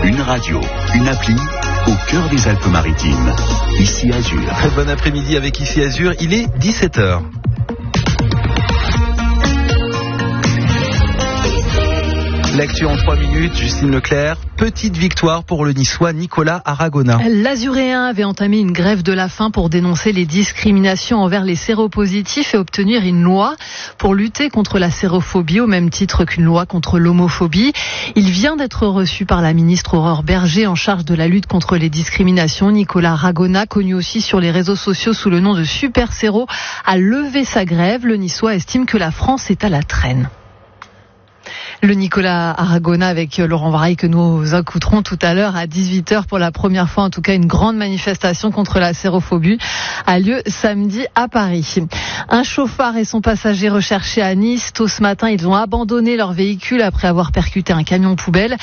Une radio, une appli, au cœur des Alpes-Maritimes. Ici Azur. Très bon après-midi avec Ici Azur, il est 17h. L'actu en 3 minutes, Justine Leclerc. Petite victoire pour le Niçois Nicolas Aragona. L'Azuréen avait entamé une grève de la faim pour dénoncer les discriminations envers les séropositifs et obtenir une loi pour lutter contre la sérophobie au même titre qu'une loi contre l'homophobie. Il vient d'être reçu par la ministre Aurore Berger en charge de la lutte contre les discriminations. Nicolas Aragona, connu aussi sur les réseaux sociaux sous le nom de Super Séro, a levé sa grève. Le Niçois estime que la France est à la traîne. Le Nicolas Aragona avec Laurent Varaille que nous écouterons tout à l'heure à 18h pour la première fois. En tout cas, une grande manifestation contre la sérophobie a lieu samedi à Paris. Un chauffard et son passager recherchés à Nice. Tôt ce matin, ils ont abandonné leur véhicule après avoir percuté un camion poubelle.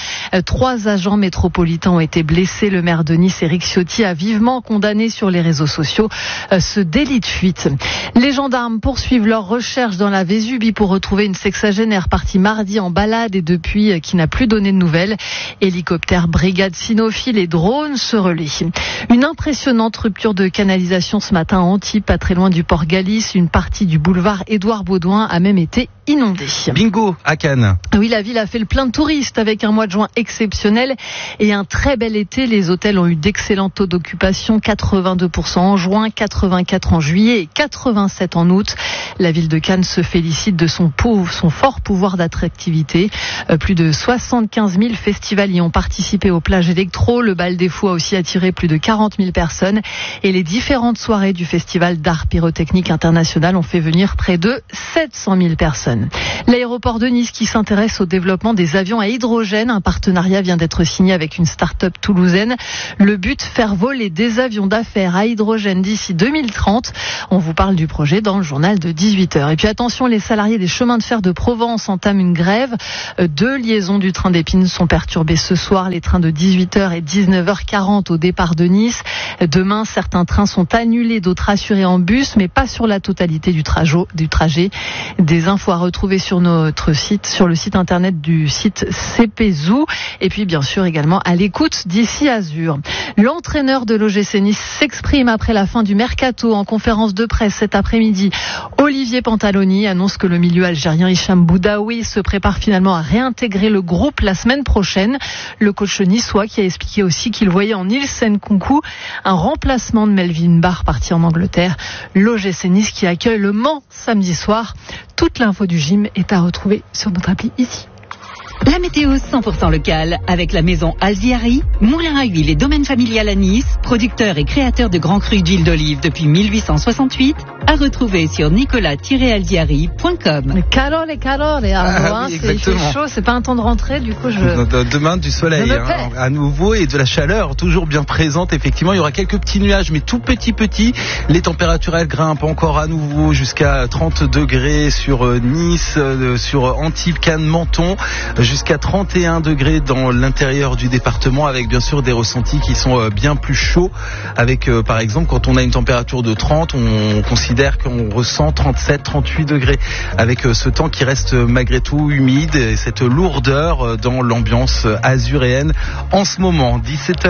3 agents métropolitains ont été blessés. Le maire de Nice, Éric Ciotti, a vivement condamné sur les réseaux sociaux ce délit de fuite. Les gendarmes poursuivent leur recherche dans la Vésubie pour retrouver une sexagénaire partie mardi en balade et depuis qui n'a plus donné de nouvelles. Hélicoptères, brigades cynophiles et drones se relaient. Une impressionnante rupture de canalisation ce matin à Antibes, pas très loin du port Galice. Une partie du boulevard Édouard Baudouin a même été inondée. Bingo à Cannes. Oui, la ville a fait le plein de touristes avec un mois de juin exceptionnel et un très bel été. Les hôtels ont eu d'excellents taux d'occupation, 82% en juin, 84% en juillet et 87% en août. La ville de Cannes se félicite de son fort pouvoir d'attractivité. Plus de 75 000 festivaliers ont participé aux plages électro. Le Bal des Fous a aussi attiré plus de 40 000 personnes et les différentes soirées du Festival d'art pyrotechnique international ont fait venir près de 700 000 personnes. L'aéroport de Nice qui s'intéresse au développement des avions à hydrogène. Un partenariat vient d'être signé avec une start-up toulousaine. Le but, faire voler des avions d'affaires à hydrogène d'ici 2030. On vous parle du projet dans le journal de 18h. Et puis attention, les salariés des chemins de fer de Provence entament une grève. 2 liaisons du train d'Épines sont perturbées ce soir. Les trains de 18h et 19h40 au départ de Nice. Demain, certains trains sont annulés, d'autres assurés en bus, mais pas sur la totalité du trajet. Des infos à retrouver sur notre site, sur le site internet du site CPZoo. Et puis, bien sûr, également à l'écoute d'Ici Azur. L'entraîneur de l'OGC Nice s'exprime après la fin du mercato en conférence de presse cet après-midi. Olivier Pantaloni annonce que le milieu algérien Hicham Boudaoui se prépare finalement à réintégrer le groupe la semaine prochaine. Le coach niçois qui a expliqué aussi qu'il voyait en Ilsen Nkunku un remplacement de Melvin Barr parti en Angleterre. L'OGC Nice qui accueille le Mans samedi soir. Toute l'info du gym est à retrouver sur notre appli ici. La météo 100% locale avec la maison Alziari, moulin à huile et domaine familial à Nice, producteur et créateur de grands crus d'huile d'olive depuis 1868, à retrouver sur nicolas-alziari.com. Carole, oui, il fait chaud, c'est pas un temps de rentrée, du coup Demain du soleil à nouveau et de la chaleur toujours bien présente. Effectivement, il y aura quelques petits nuages mais tout petits. Les températures elles grimpent encore à nouveau jusqu'à 30 degrés sur Nice, sur Antibes, Cannes, Menton, jusqu'à 31 degrés dans l'intérieur du département avec bien sûr des ressentis qui sont bien plus chauds avec par exemple quand on a une température de 30, on considère qu'on ressent 37, 38 degrés avec ce temps qui reste malgré tout humide et cette lourdeur dans l'ambiance azuréenne en ce moment.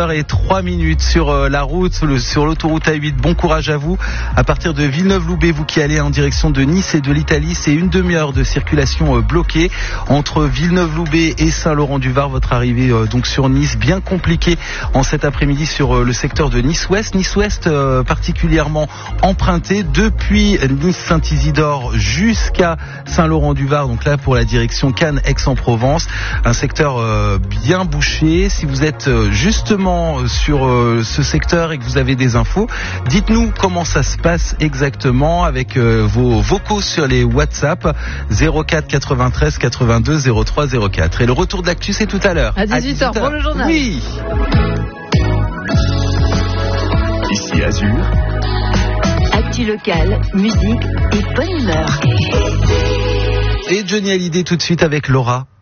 17h03 sur la route, sur l'autoroute A8. Bon courage à vous. À partir de Villeneuve-Loubet, vous qui allez en direction de Nice et de l'Italie, c'est une demi-heure de circulation bloquée entre Villeneuve-Loubet et Saint-Laurent-du-Var. Votre arrivée donc sur Nice bien compliquée en cet après-midi sur le secteur de Nice-Ouest. Nice-Ouest particulièrement emprunté depuis Nice-Saint-Isidore jusqu'à Saint-Laurent-du-Var. Donc là pour la direction Cannes-Aix-en-Provence. Un secteur bien bouché. Si vous êtes justement sur ce secteur et que vous avez des infos, dites-nous comment ça se passe exactement avec vos vocaux sur les WhatsApp 04 93 82 03 04. Et le retour de l'actu, c'est tout à l'heure. À 18h pour le journal. Oui. Ici Azur. Actu locale, musique et bonne humeur. Et Johnny Hallyday tout de suite avec Laura.